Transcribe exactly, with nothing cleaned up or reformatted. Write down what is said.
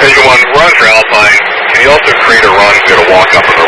Engine one, run for Alpine. Can you also create a run to be able to walk up and